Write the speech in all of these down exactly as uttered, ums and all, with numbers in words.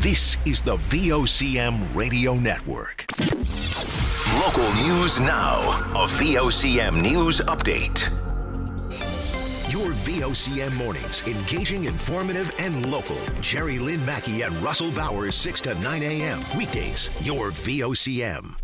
This is the V O C M Radio Network. Local news now. A V O C M News Update. Your V O C M mornings, engaging, informative, and local. Jerry Lynn Mackey and Russell Bowers, six to nine a.m. Weekdays, your V O C M.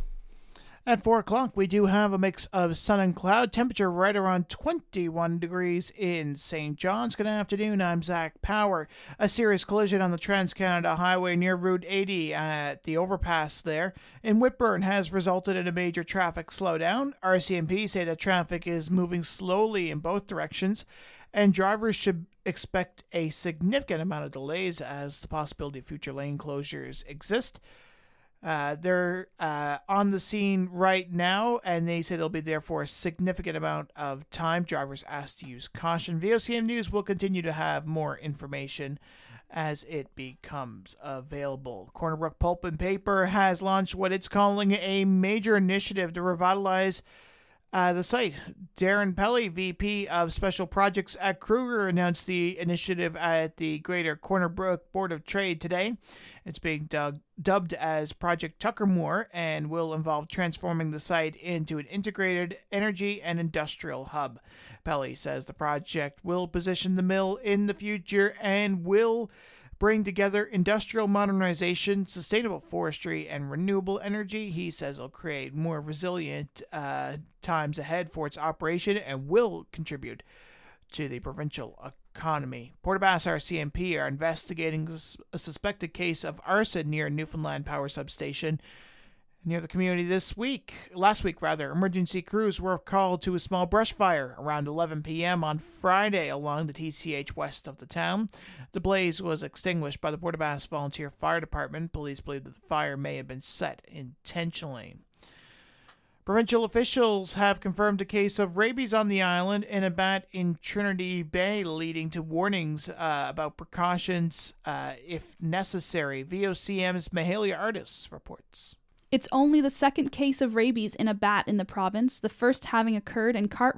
At four o'clock, we do have a mix of sun and cloud. Temperature right around twenty-one degrees in Saint John's. Good afternoon. I'm Zach Power. A serious collision on the Trans-Canada Highway near Route eighty at the overpass there in Whitburn has resulted in a major traffic slowdown. R C M P say that traffic is moving slowly in both directions, and drivers should expect a significant amount of delays as the possibility of future lane closures exist. Uh, they're uh, on the scene right now, and they say they'll be there for a significant amount of time. Drivers asked to use caution. V O C M News will continue to have more information as it becomes available. Corner Brook Pulp and Paper has launched what it's calling a major initiative to revitalize Uh, the site. Darren Pelly, V P of Special Projects at Kruger, announced the initiative at the Greater Corner Brook Board of Trade today. It's being dug- dubbed as Project Tuckermore and will involve transforming the site into an integrated energy and industrial hub. Pelly says the project will position the mill in the future and will bring together industrial modernization, sustainable forestry, and renewable energy. He says it'll create more resilient uh, times ahead for its operation and will contribute to the provincial economy. Portabass R C M P are investigating a suspected case of arson near Newfoundland Power Substation near the community this week. Last week, rather, emergency crews were called to a small brush fire around eleven p.m. on Friday along the T C H west of the town. The blaze was extinguished by the Portabass Volunteer Fire Department. Police believe that the fire may have been set intentionally. Provincial officials have confirmed a case of rabies on the island in a bat in Trinity Bay, leading to warnings uh, about precautions uh, if necessary. V O C M's Mahalia Artis reports. It's only the second case of rabies in a bat in the province, the first having occurred in Cartwright